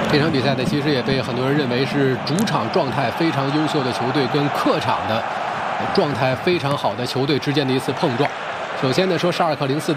这场比赛呢，其实也被很多人认为是主场状态非常优秀的球队跟客场的状态非常好的球队之间的一次碰撞。首先呢，说沙尔克04